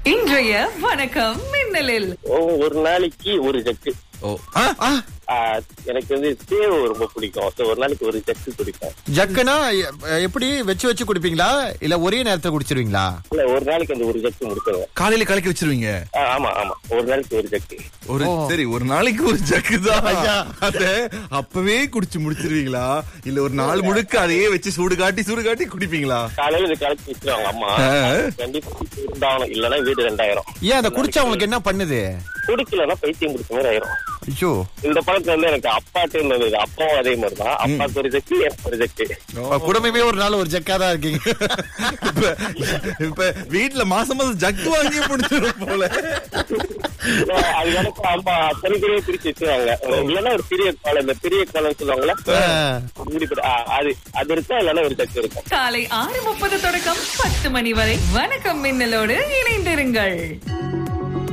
இன்றைய வணக்கம் மின்னலில் ஒரு நாளைக்கு ஒரு ஜக்கு. ஓ எனக்கு தேவை ரொம்ப பிடிக்கும். ஒரு நாளைக்கு ஒரு ஜக்கு குடிப்பேன். ஜக்குனா எப்படி வச்சு வச்சு குடிப்பீங்களா இல்ல ஒரே நேரத்துல குடிச்சிருவீங்களா? இல்ல, ஒரு நாளைக்கு அந்த ஒரு ஜக்கு முடிச்சிருவேன். காலையில கலக்கி வச்சிருவீங்க? ஆமா ஆமா, ஒரு நாளைக்கு ஒரு ஜக்கு. சரி, ஒரு நாளைக்கு ஒரு ஜக்கு தான். அத அப்பவே குடிச்சு முடிச்சிருவீங்களா இல்ல ஒரு நாள் முழுக்க அதையே வச்சு சூடு காட்டி குடிப்பீங்களா? காலையில இது கலக்கி வச்சிருவாங்க அம்மா. கண்டிப்பா இருந்தாகணும், இல்லன்னா வீடு 2000. ஏன் அதை குடிச்சா உங்களுக்கு என்ன பண்ணுது? குடிக்கலன்னா பைத்தியம் குடிச்ச மாதிரி ஆயிரும். ஐயோ, இந்த பழக்கம் எனக்கு அப்பாட்டு இருந்தது. அப்பாவும் அதே மாதிரிதான். அப்பாக்கு ஒரு ஜக்கு, எனக்கு ஒரு ஜக்கு. குடும்பமே ஒரு நாள் ஒரு ஜக்கா தான் இருக்கீங்க. இப்ப வீட்டுல மாசம் ஜக்கு வாங்கி முடிச்சிடும் போல. அது எனக்கு அம்மா தனித்தனியே பிரிச்சு வச்சுருவாங்க. இல்லன்னா ஒரு பெரிய காலம், இந்த பெரிய காலம் சொல்லுவாங்கல்ல, அது இருக்கா, இல்லன்னா ஒரு ஜக்கு இருக்கும். காலை 6:30 தொடக்கம் 10 மணி வரை வணக்கம் மின்னலோடு இணைந்திருங்கள்.